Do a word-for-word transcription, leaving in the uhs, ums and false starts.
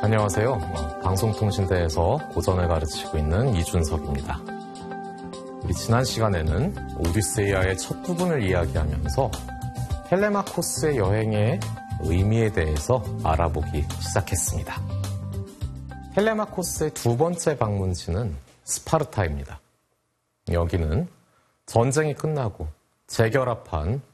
안녕하세요. 어, 방송통신대에서 고전을 가르치고 있는 이준석입니다. 우리 지난 시간에는 오디세이아의 첫 부분을 이야기하면서 텔레마코스의 여행의 의미에 대해서 알아보기 시작했습니다. 텔레마코스의 두 번째 방문지는 스파르타입니다. 여기는 전쟁이 끝나고 재결합한